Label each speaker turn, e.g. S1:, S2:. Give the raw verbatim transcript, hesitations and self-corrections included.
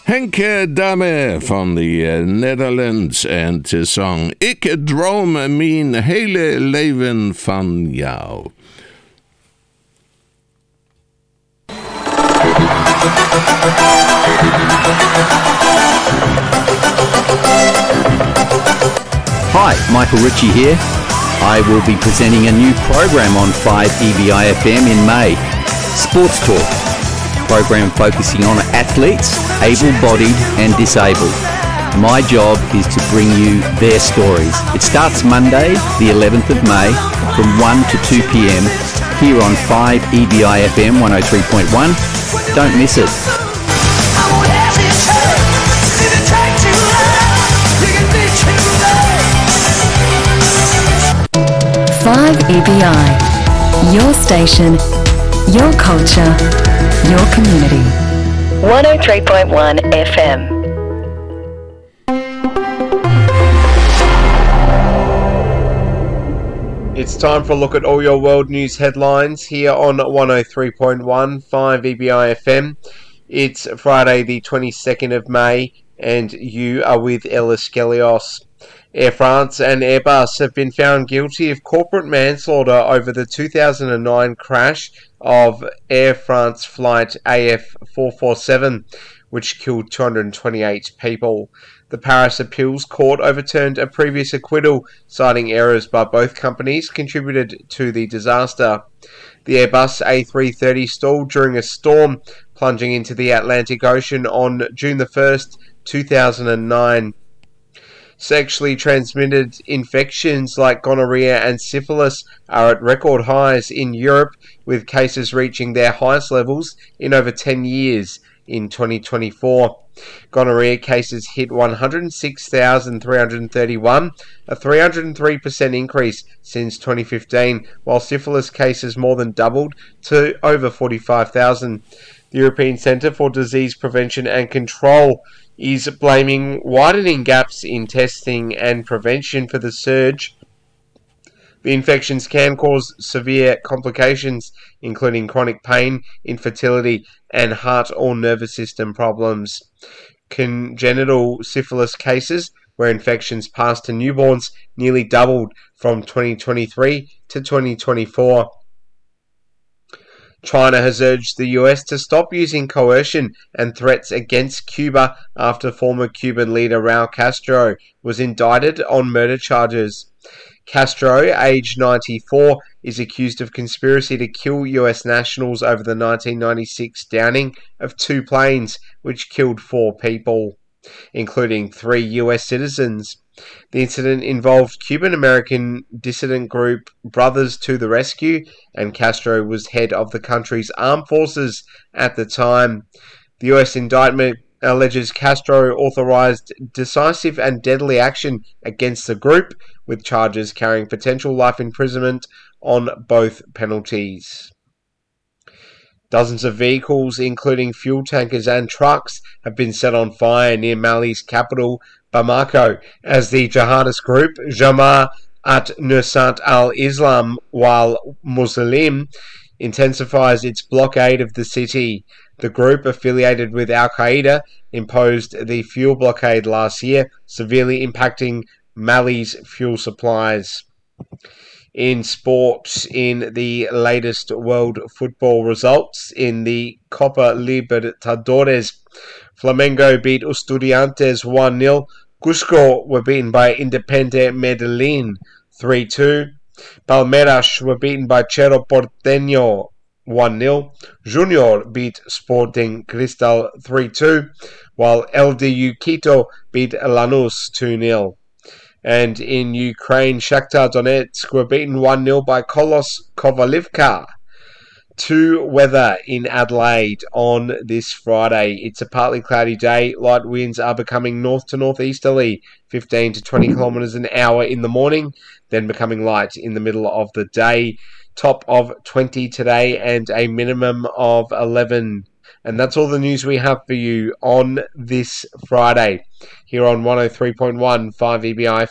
S1: Henke Dame van de uh, Netherlands en de song Ik droom mijn hele leven van jou.
S2: Hi, Michael Ritchie here. I will be presenting a new program on five E B I F M in May, Sports Talk, program focusing on athletes, able-bodied and disabled. My job is to bring you their stories. It starts Monday, the eleventh of May, from one to two p.m. here on five E B I F M one oh three point one. Don't miss it.
S3: five E B I, your station, your culture, your community. one oh three point one F M.
S4: It's time for a look at all your world news headlines here on one oh three point one, five E B I F M. It's Friday the twenty-second of May and you are with Ellis Gelios. Air France and Airbus have been found guilty of corporate manslaughter over the two thousand nine crash of Air France flight A F four forty-seven, which killed two hundred twenty-eight people. The Paris Appeals Court overturned a previous acquittal, citing errors by both companies contributed to the disaster. The Airbus A three thirty stalled during a storm, plunging into the Atlantic Ocean on June the first, two thousand nine. Sexually transmitted infections like gonorrhea and syphilis are at record highs in Europe, with cases reaching their highest levels in over ten years in twenty twenty-four. Gonorrhea cases hit one hundred six thousand three hundred thirty-one, a three hundred three percent increase since twenty fifteen, while syphilis cases more than doubled to over forty-five thousand. The European Centre for Disease Prevention and Control is blaming widening gaps in testing and prevention for the surge. The infections can cause severe complications, including chronic pain, infertility, and heart or nervous system problems. Congenital syphilis cases, where infections pass to newborns, nearly doubled from twenty twenty-three to twenty twenty-four. China has urged the U S to stop using coercion and threats against Cuba after former Cuban leader Raul Castro was indicted on murder charges. Castro, aged ninety-four, is accused of conspiracy to kill U S nationals over the nineteen ninety-six downing of two planes, which killed four people, including three U S citizens. The incident involved Cuban-American dissident group Brothers to the Rescue, and Castro was head of the country's armed forces at the time. The U S indictment alleges Castro authorized decisive and deadly action against the group, with charges carrying potential life imprisonment on both penalties. Dozens of vehicles, including fuel tankers and trucks, have been set on fire near Mali's capital, Bamako, as the jihadist group Jamaat at-Nusrat al-Islam wal Muslim intensifies its blockade of the city. The group, affiliated with Al-Qaeda, imposed the fuel blockade last year, severely impacting Mali's fuel supplies. In sport, in the latest world football results in the Copa Libertadores, Flamengo beat Estudiantes one nil, Cusco were beaten by Independiente Medellin three two, Palmeiras were beaten by Cerro Porteño one nil, Junior beat Sporting Cristal three two, while L D U Quito beat Lanús two nil. And in Ukraine, Shakhtar Donetsk were beaten one nil by Kolos Kovalivka. To weather in Adelaide on this Friday. It's a partly cloudy day. Light winds are becoming north to northeasterly, fifteen to twenty kilometres an hour in the morning, then becoming light in the middle of the day. Top of twenty today and a minimum of eleven. And that's all the news we have for you on this Friday here on one oh three point one, five E B I